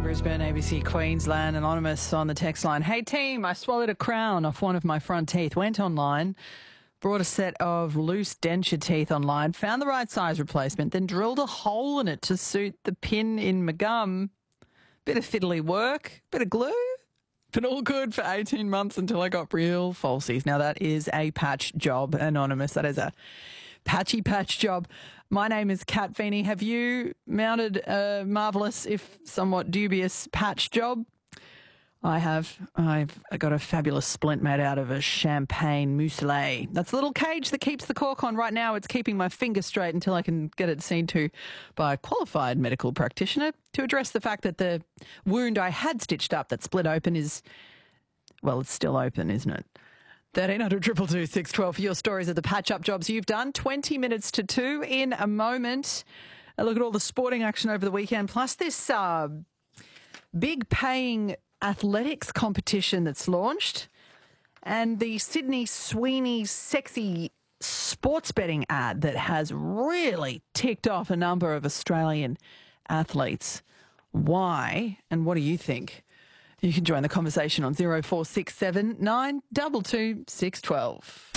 Brisbane, ABC Queensland, Anonymous on the text line. Hey team, I swallowed a crown off one of my front teeth, went online, brought a set of loose denture teeth online, found the right size replacement, then drilled a hole in it to suit the pin in my gum. Bit of fiddly work, bit of glue, but all good for 18 months until I got real falsies. Now that is a patch job, Anonymous. That is a patchy patch job. My name is Kat Feeney. Have you mounted a marvellous, if somewhat dubious, patch job? I have. I've got a fabulous splint made out of a champagne mousselet. That's the little cage that keeps the cork on. Right now it's keeping my finger straight until I can get it seen to by a qualified medical practitioner to address the fact that the wound I had stitched up that split open is, well, it's still open, isn't it? 1300 222 612 for your stories of the patch-up jobs you've done. 20 minutes to 2 in a moment. A look at all the sporting action over the weekend, plus this big paying athletics competition that's launched and the Sydney Sweeney sexy sports betting ad that has really ticked off a number of Australian athletes. Why and what do you think? You can join the conversation on 0467 922 612.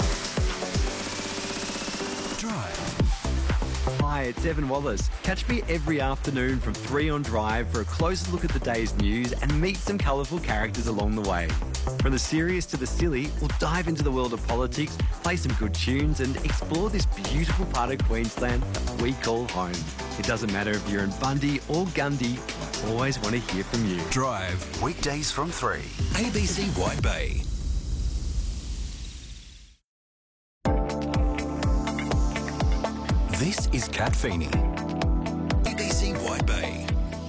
Drive. Hi, it's Evan Wallace. Catch me every afternoon from 3 on Drive for a closer look at the day's news and meet some colourful characters along the way. From the serious to the silly, we'll dive into the world of politics, play some good tunes and explore this beautiful part of Queensland that we call home. It doesn't matter if you're in Bundy or Gundy, I always want to hear from you. Drive, weekdays from 3. ABC White Bay. This is Kat Feeney. ABC White Bay.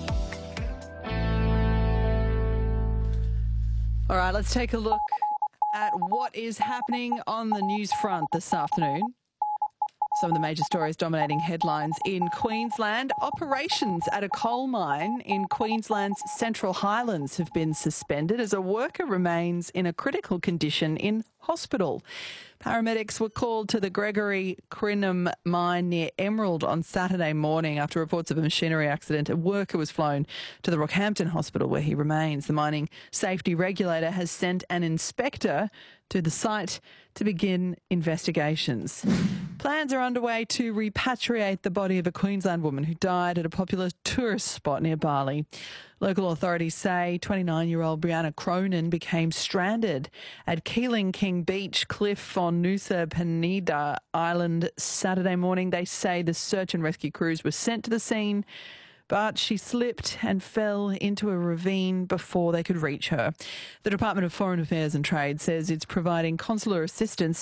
All right, let's take a look at what is happening on the news front this afternoon. Some of the major stories dominating headlines in Queensland. Operations at a coal mine in Queensland's Central Highlands have been suspended as a worker remains in a critical condition in hospital. Paramedics were called to the Gregory Crinum mine near Emerald on Saturday morning after reports of a machinery accident. A worker was flown to the Rockhampton Hospital where he remains. The mining safety regulator has sent an inspector to the site to begin investigations. Plans are underway to repatriate the body of a Queensland woman who died at a popular tourist spot near Bali. Local authorities say 29-year-old Brianna Cronin became stranded at Keeling King Beach Cliff on Nusa Penida Island Saturday morning. They say the search and rescue crews were sent to the scene, but she slipped and fell into a ravine before they could reach her. The Department of Foreign Affairs and Trade says it's providing consular assistance